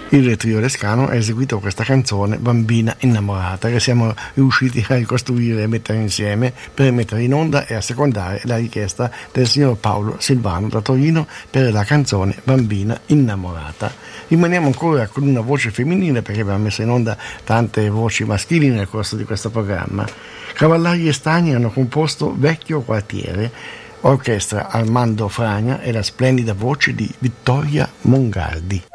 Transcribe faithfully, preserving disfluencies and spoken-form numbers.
Il trio Lescano ha eseguito questa canzone Bambina innamorata, che siamo riusciti a ricostruire e mettere insieme per mettere in onda e assecondare la richiesta del signor Paolo Silvano da Torino per la canzone Bambina innamorata. Rimaniamo ancora con una voce femminile, perché abbiamo messo in onda tante voci maschili nel corso di questo programma. Cavallari e Stagni hanno composto Vecchio Quartiere, orchestra Armando Fragna e la splendida voce di Vittoria Mongardi.